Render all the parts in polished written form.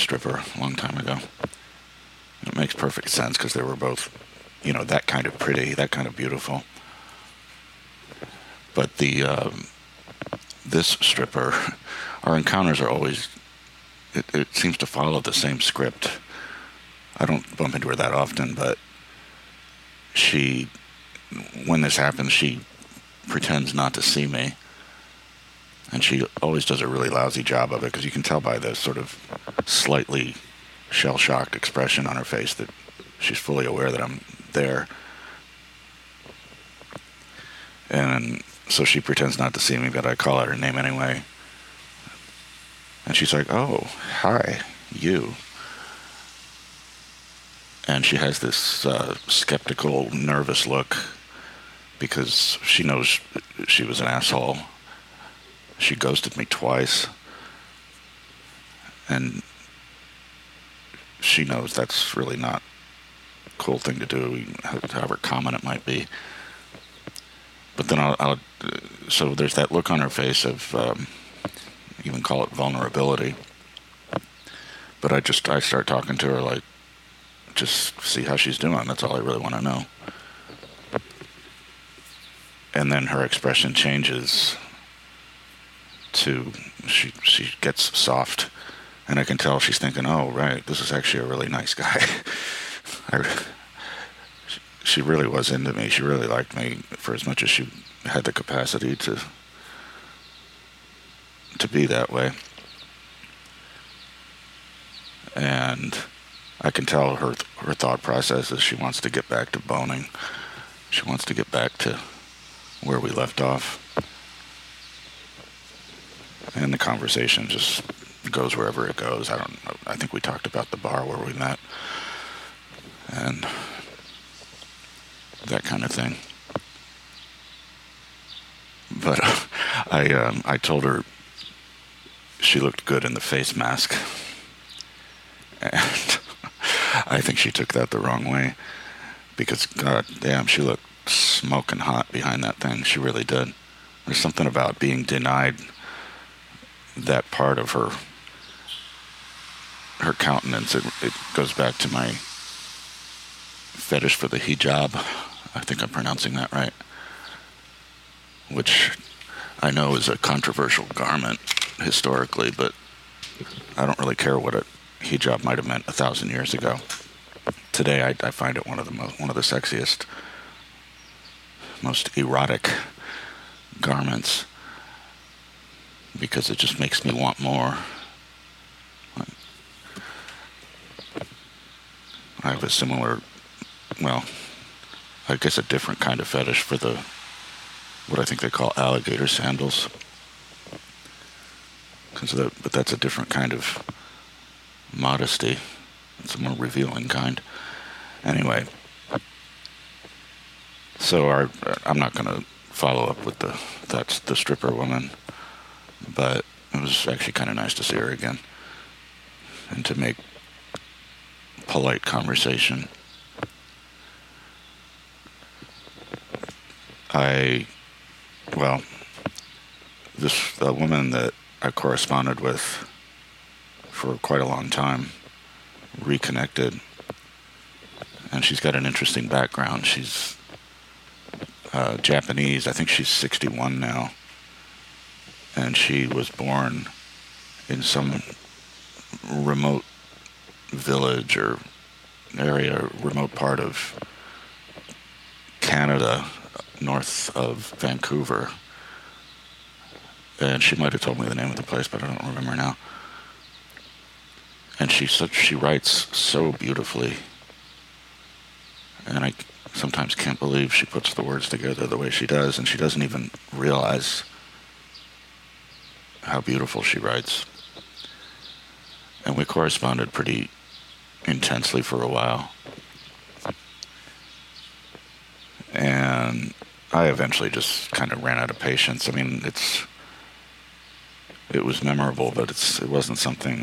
stripper a long time ago. It makes perfect sense because they were both, that kind of pretty, that kind of beautiful. But this stripper, our encounters are always, it seems to follow the same script. I don't bump into her that often, but when this happens, she pretends not to see me. And she always does a really lousy job of it, because you can tell by the sort of slightly shell-shocked expression on her face that she's fully aware that I'm there. And so she pretends not to see me, but I call out her name anyway. And she's like, "Oh, hi, you." And she has this skeptical, nervous look because she knows she was an asshole. She ghosted me twice. And she knows that's really not a cool thing to do, however common it might be. But then so there's that look on her face of, even call it vulnerability. But I start talking to her like, just see how she's doing. That's all I really want to know. And then her expression changes to, she gets soft, and I can tell she's thinking, "Oh, right, this is actually a really nice guy." She really was into me. She really liked me for as much as she had the capacity to be that way. And I can tell her thought process is she wants to get back to boning. She wants to get back to where we left off. And the conversation just goes wherever it goes. I don't know. I think we talked about the bar where we met. And that kind of thing. But I told her she looked good in the face mask. And I think she took that the wrong way. Because, god damn, she looked smoking hot behind that thing. She really did. There's something about being denied that part of her countenance. It goes back to my fetish for the hijab. I think I'm pronouncing that right. Which I know is a controversial garment historically, but I don't really care what a hijab might have meant 1,000 years ago. Today, I find it one of the sexiest, most erotic garments, because it just makes me want more. I have a similar, well, I guess a different kind of fetish for what I think they call alligator sandals. But that's a different kind of modesty. It's a more revealing kind. Anyway, so I'm not going to follow up with that's the stripper woman, but it was actually kind of nice to see her again and to make polite conversation. This woman that I corresponded with for quite a long time reconnected, and she's got an interesting background. She's Japanese. I think she's 61 now, and she was born in some remote village or area, remote part of Canada, north of Vancouver. And she might have told me the name of the place, but I don't remember now. And she writes so beautifully, and I sometimes can't believe she puts the words together the way she does, and she doesn't even realize how beautiful she writes. And we corresponded pretty intensely for a while. And I eventually just kind of ran out of patience. I mean, it was memorable, but it wasn't something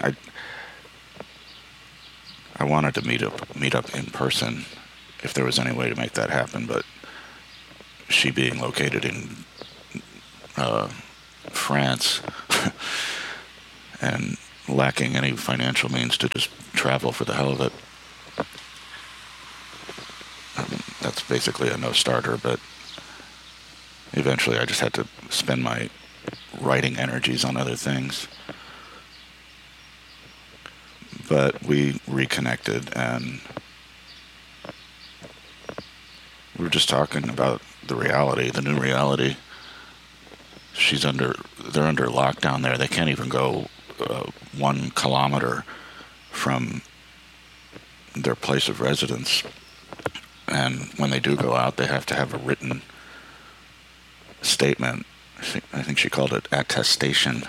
I wanted to meet up in person if there was any way to make that happen, but she being located in France and lacking any financial means to just travel for the hell of it. That's basically a no-starter, but eventually I just had to spend my writing energies on other things. But we reconnected, and we were just talking about the reality, the new reality. They're under lockdown there. They can't even go 1 kilometer from their place of residence. And when they do go out, they have to have a written statement. I think she called it attestation.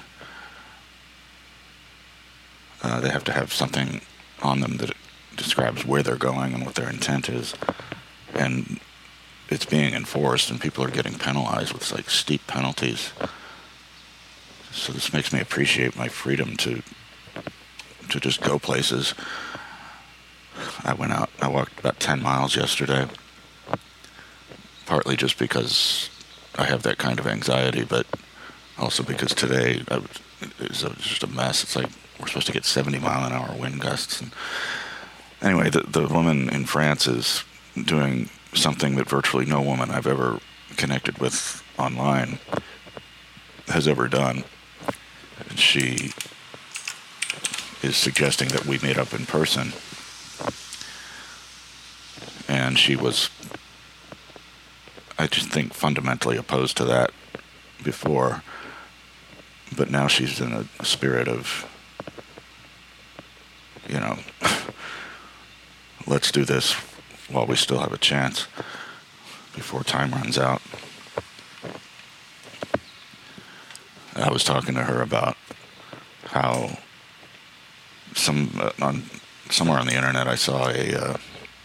They have to have something on them that describes where they're going and what their intent is. And it's being enforced, and people are getting penalized with like steep penalties. So this makes me appreciate my freedom to just go places. I went out, I walked about 10 miles yesterday, partly just because I have that kind of anxiety, but also because today it was just a mess. It's like we're supposed to get 70-mile-an-hour wind gusts. And anyway, the woman in France is doing something that virtually no woman I've ever connected with online has ever done. And she is suggesting that we meet up in person. And she was, I just think, fundamentally opposed to that before. But now she's in a spirit of, let's do this while we still have a chance before time runs out. I was talking to her about how somewhere on the internet I saw a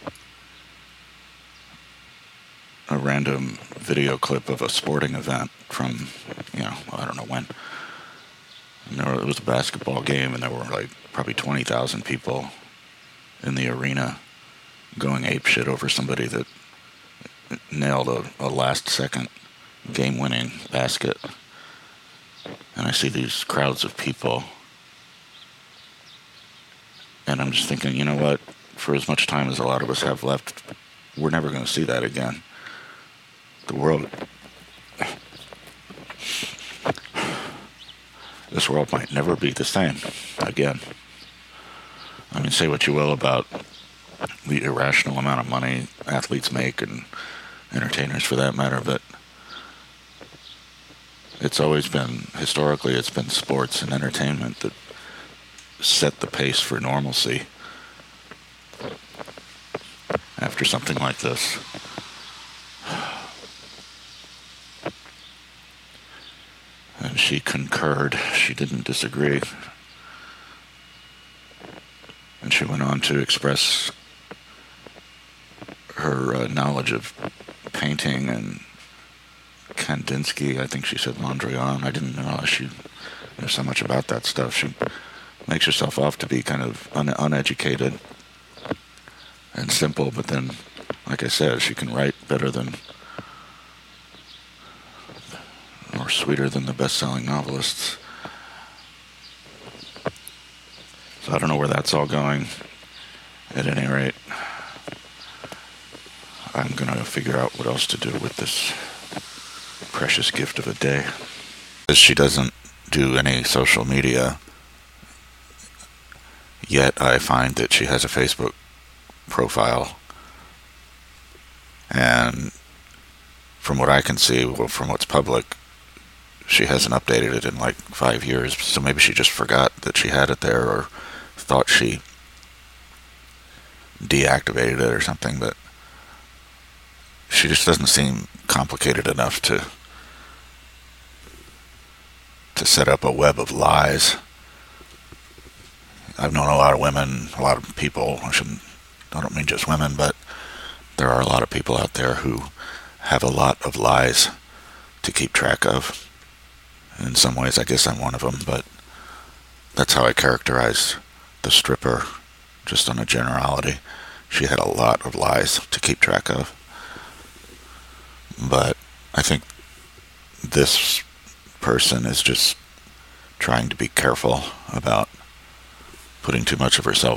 random video clip of a sporting event from, I don't know when. And it was a basketball game, and there were like probably 20,000 people in the arena going apeshit over somebody that nailed a last-second game-winning basket. And I see these crowds of people, and I'm just thinking, you know what? For as much time as a lot of us have left, we're never going to see that again. This world might never be the same again. I mean, say what you will about the irrational amount of money athletes make, and entertainers for that matter, but historically it's been sports and entertainment that set the pace for normalcy after something like this. And she concurred. She didn't disagree. And she went on to express her knowledge of painting and Kandinsky. I think she said Mondrian. I didn't realize she knew so much about that stuff. She makes herself off to be kind of uneducated and simple, but then, like I said, she can write better than, or sweeter than, the best-selling novelists. So I don't know where that's all going. At any rate, I'm going to figure out what else to do with this precious gift of a day. She doesn't do any social media, yet I find that she has a Facebook profile. And from what I can see, from what's public, she hasn't updated it in like 5 years. So maybe she just forgot that she had it there, or thought she deactivated it or something, but she just doesn't seem complicated enough to set up a web of lies. I've known a lot of women, a lot of people, I don't mean just women, but there are a lot of people out there who have a lot of lies to keep track of. In some ways, I guess I'm one of them, but that's how I characterize the stripper, just on a generality. She had a lot of lies to keep track of. But I think this person is just trying to be careful about putting too much of herself